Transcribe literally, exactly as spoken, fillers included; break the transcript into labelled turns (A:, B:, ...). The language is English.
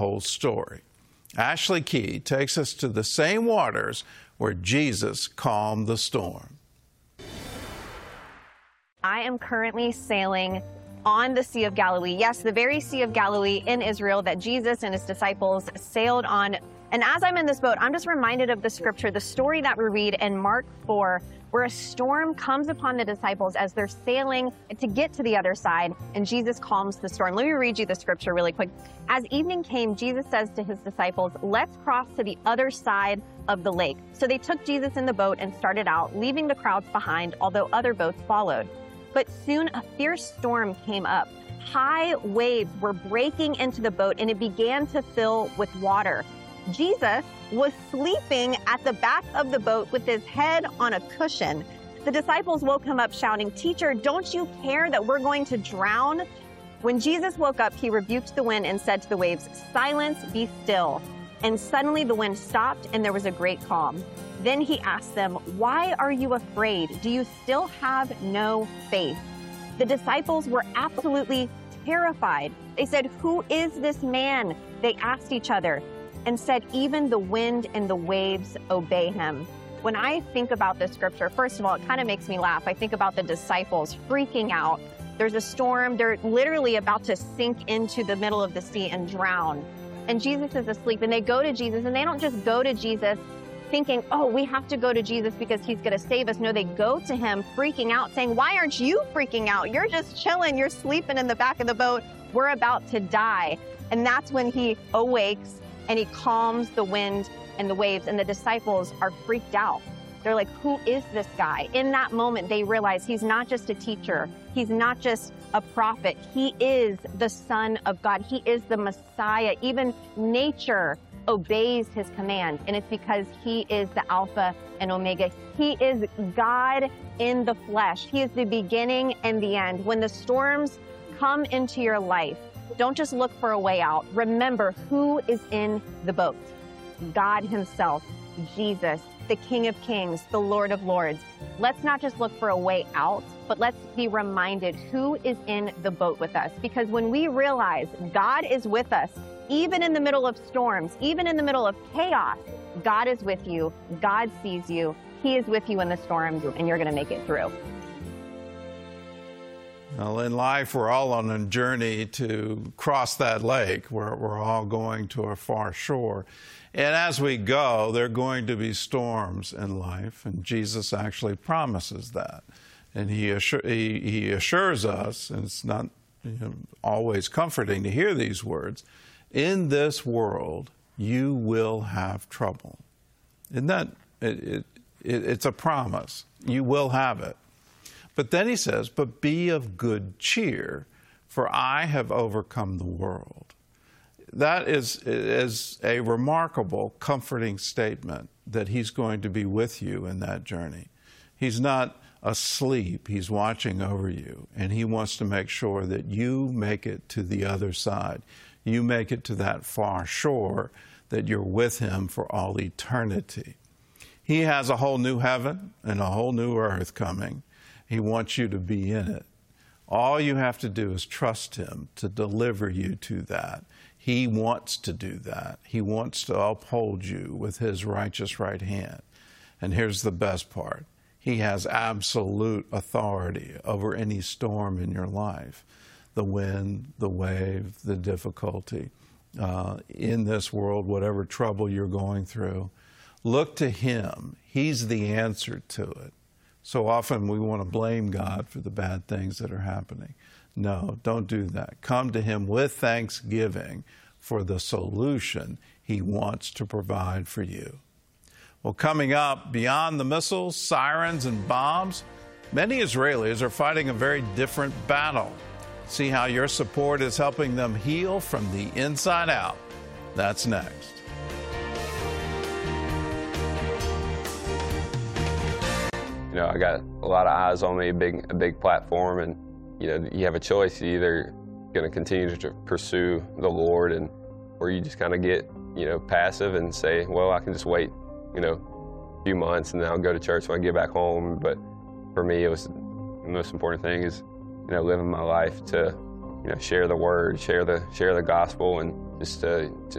A: whole story. Ashley Key takes us to the same waters where Jesus calmed the storm.
B: I am currently sailing on the Sea of Galilee. Yes, the very Sea of Galilee in Israel that Jesus and his disciples sailed on. And as I'm in this boat, I'm just reminded of the scripture, the story that we read in Mark four, where a storm comes upon the disciples as they're sailing to get to the other side, and Jesus calms the storm. Let me read you the scripture really quick. As evening came, Jesus says to his disciples, "Let's cross to the other side of the lake." So they took Jesus in the boat and started out, leaving the crowds behind, although other boats followed. But soon a fierce storm came up. High waves were breaking into the boat, and it began to fill with water. Jesus was sleeping at the back of the boat with his head on a cushion. The disciples woke him up shouting, "Teacher, don't you care that we're going to drown?" When Jesus woke up, he rebuked the wind and said to the waves, "Silence, be still." And suddenly the wind stopped and there was a great calm. Then he asked them, "Why are you afraid? Do you still have no faith?" The disciples were absolutely terrified. They said, "Who is this man?" They asked each other and said, "Even the wind and the waves obey him." When I think about this scripture, first of all, it kind of makes me laugh. I think about the disciples freaking out. There's a storm. They're literally about to sink into the middle of the sea and drown. And Jesus is asleep, and they go to Jesus, and they don't just go to Jesus thinking, "Oh, we have to go to Jesus because he's going to save us." No, they go to him freaking out, saying, "Why aren't you freaking out? You're just chilling. You're sleeping in the back of the boat. We're about to die." And that's when he awakes and he calms the wind and the waves, and the disciples are freaked out. They're like, "Who is this guy?" In that moment, they realize he's not just a teacher. He's not just a prophet. He is the Son of God. He is the Messiah. Even nature obeys his command, and it's because he is the Alpha and Omega. He is God in the flesh. He is the beginning and the end. When the storms come into your life, don't just look for a way out. Remember who is in the boat. God himself, Jesus, the King of Kings, the Lord of Lords. Let's not just look for a way out, but let's be reminded who is in the boat with us. Because when we realize God is with us, even in the middle of storms, even in the middle of chaos, God is with you. God sees you. He is with you in the storms, and you're going to make it through.
A: Well, in life, we're all on a journey to cross that lake. We're, we're all going to a far shore. And as we go, there are going to be storms in life, and Jesus actually promises that. And he, assure, he, he assures us, and it's not you know, always comforting to hear these words, in this world you will have trouble. Isn't that, it, it, it, it's a promise. You will have it. But then he says, "But be of good cheer, for I have overcome the world." That is, is a remarkable, comforting statement that he's going to be with you in that journey. He's not asleep. He's watching over you, and he wants to make sure that you make it to the other side. You make it to that far shore, that you're with him for all eternity. He has a whole new heaven and a whole new earth coming. He wants you to be in it. All you have to do is trust him to deliver you to that. He wants to do that. He wants to uphold you with his righteous right hand. And here's the best part. He has absolute authority over any storm in your life. The wind, the wave, the difficulty uh, in this world, whatever trouble you're going through. Look to him. He's the answer to it. So often we want to blame God for the bad things that are happening. No, don't do that. Come to him with thanksgiving for the solution he wants to provide for you. Well, coming up, beyond the missiles, sirens, and bombs, many Israelis are fighting a very different battle. See how your support is helping them heal from the inside out. That's next.
C: You know, I got a lot of eyes on me, a big, a big platform, and, you know, you have a choice. You're either going to continue to pursue the Lord, and or you just kind of get, you know, passive and say, well, I can just wait, you know, a few months and then I'll go to church when I get back home. But for me, it was the most important thing is, you know, living my life to, you know, share the word, share the, share the gospel, and just to, to